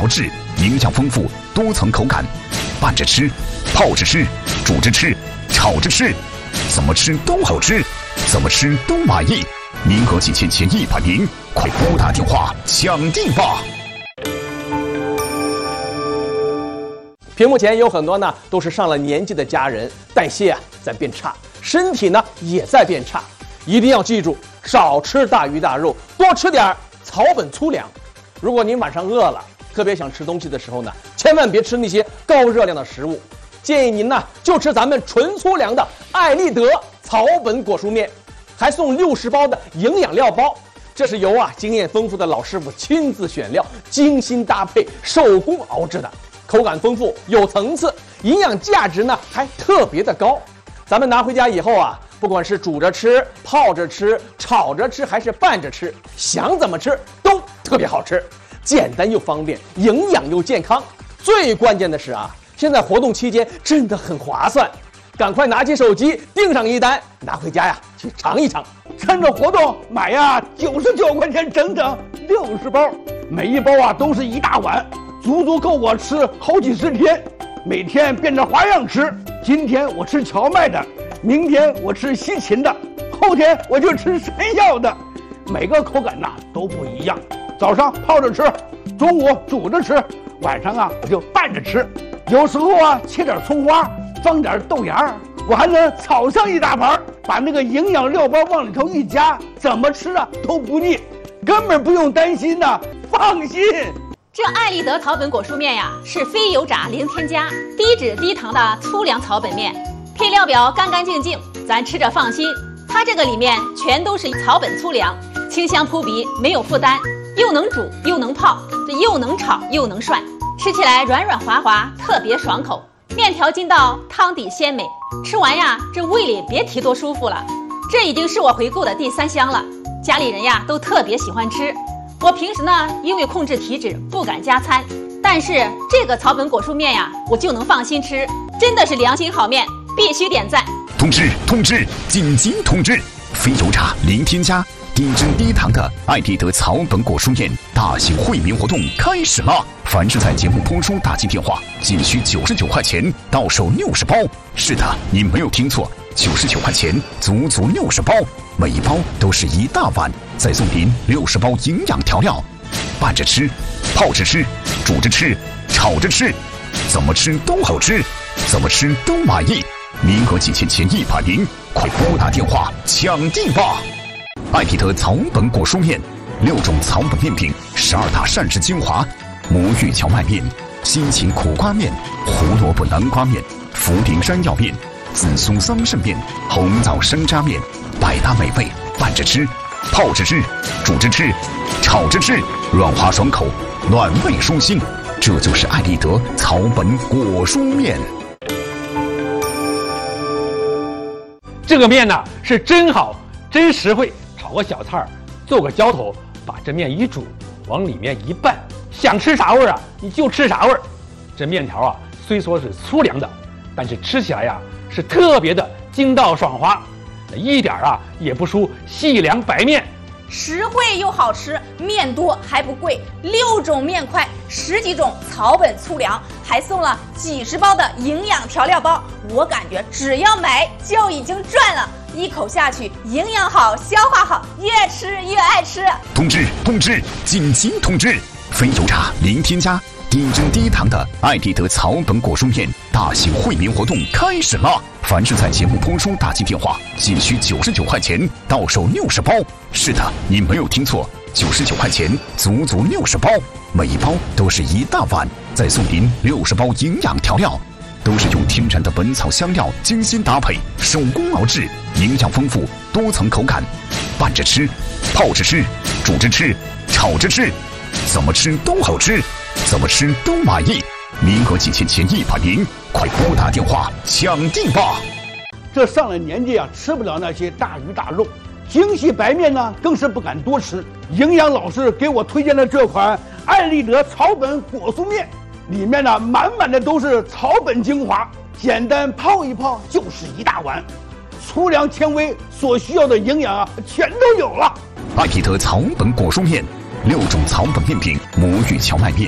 熬制，营养丰富，多层口感。拌着吃，泡着吃，煮着吃，炒着吃，怎么吃都好吃，怎么吃都满意。名额仅限前100名，快拨打电话抢订吧！ 屏幕前有很多呢，都是上了年纪的家人，代谢在变差，身体呢也在变差。一定要记住，少吃大鱼大肉，多吃点草本粗粮。如果您晚上饿了，特别想吃东西的时候呢，千万别吃那些高热量的食物，建议您呢就吃咱们纯粗粮的艾立德草本果蔬面，还送60包的营养料包。这是由经验丰富的老师傅亲自选料，精心搭配，手工熬制的，口感丰富，有层次，营养价值呢还特别的高。咱们拿回家以后不管是煮着吃、泡着吃、炒着吃，还是拌着吃，想怎么吃都特别好吃，简单又方便，营养又健康。最关键的是现在活动期间真的很划算，赶快拿起手机订上一单，拿回家去尝一尝。 趁着活动买99块钱，整整60包，每一包都是一大碗，足足够我吃好几十天。每天变着花样吃，今天我吃荞麦的，明天我吃西芹的，后天我就吃山药的，每个口感都不一样。早上泡着吃，中午煮着吃，晚上我就拌着吃。有时候切点葱花，放点豆芽，我还能炒上一大盘，把那个营养料包往里头一加，怎么吃都不腻，根本不用担心放心。 这艾立德草本果蔬面是非油炸零添加、低脂低糖的粗粮草本面，配料表干干净净，咱吃着放心。它这个里面全都是草本粗粮，清香扑鼻，没有负担，又能煮又能泡，又能炒又能涮，吃起来软软滑滑，特别爽口。面条筋道，汤底鲜美，吃完这胃里别提多舒服了。这已经是我回购的第3箱了，家里人都特别喜欢吃。我平时呢，因为控制体脂不敢加餐，但是这个草本果蔬面我就能放心吃，真的是良心好面，必须点赞。 通知，紧急通知！非油炸零添加、低脂低糖的艾立德草本果蔬面大型惠民活动开始了！凡是在节目播出打进电话，仅需99块钱，到手60包。是的，你没有听错，99块钱，足足60包，每一包都是一大碗，再送您60包营养调料，拌着吃，泡着吃，煮着吃，炒着吃，怎么吃都好吃，怎么吃都满意。名额仅限前100名，快拨打电话抢订吧！艾立德草本果蔬面，6种草本面品，12大膳食精华，魔芋荞麦面、西芹苦瓜面、胡萝卜南瓜面、茯苓山药面、紫苏桑葚面、红枣山楂面，百搭美味，拌着吃，泡着吃，煮着吃，炒着吃，软滑爽口，暖胃舒心。这就是艾立德草本果蔬面。 这个面是真好，真实惠。炒个小菜，做个浇头，把这面一煮，往里面一拌，想吃啥味你就吃啥味。这面条虽说是粗粮的，但是吃起来是特别的筋道爽滑，一点也不输细粮白面。 实惠又好吃，面多还不贵，6种面块，10几种草本粗粮，还送了几十包的营养调料包。我感觉只要买就已经赚了，一口下去，营养好，消化好，越吃越爱吃。 通知，紧急通知！非油炸零添加、低脂低糖的艾立德草本果蔬面大型惠民活动开始了！凡是在节目播出打进电话，仅需99块钱，到手60包。是的，你没有听错，99块钱，足足60包，每一包都是一大碗，再送您60包营养调料，都是用天然的本草香料精心搭配，手工熬制，营养丰富，多层口感，拌着吃，泡着吃，煮着吃，炒着吃，怎么吃都好吃，怎么吃都满意。名额仅限前100名，快拨打电话抢订吧！ 这上了年纪吃不了那些大鱼大肉，精细白面更是不敢多吃。营养老师给我推荐的这款艾立德草本果蔬面，里面满满的都是草本精华，简单泡一泡就是一大碗，粗粮纤维所需要的营养全都有了。 艾立德草本果蔬面，6种草本面品：魔芋荞麦面、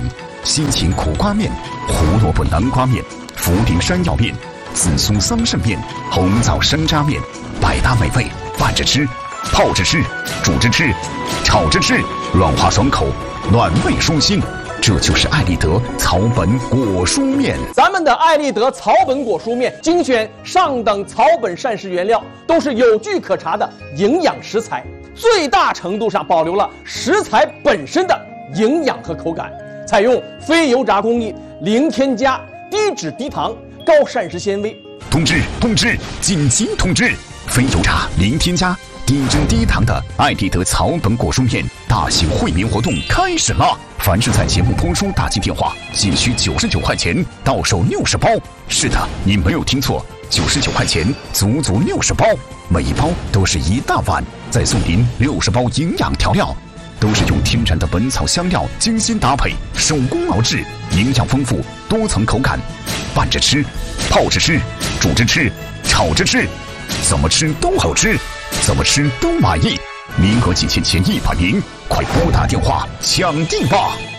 辛勤苦瓜面、胡萝卜南瓜面、福鼎山药面、紫苏桑葚面、红枣山楂面，百搭美味，拌着吃、泡着吃、煮着吃、炒着吃，软滑爽口，暖胃舒心。这就是爱立德草本果蔬面。 咱们的爱立德草本果蔬面精选上等草本膳食原料，都是有据可查的营养食材，最大程度上保留了食材本身的营养和口感，采用非油炸工艺，零添加、低脂低糖、高膳食纤维。 通知，紧急通知！非油炸、零添加、低脂低糖的爱立德草本果蔬面大型惠民活动开始了！凡是在节目播出打进电话，仅需99块钱到手60包。是的，你没有听错，99块钱足足60包，每一包都是一大碗，再送您60包营养调料，都是用天然的本草香料精心搭配，手工熬制，营养丰富，多层口感，拌着吃、泡着吃、煮着吃、炒着吃，怎么吃都好吃，怎么吃都满意。名额仅限前100名，快拨打电话抢订吧！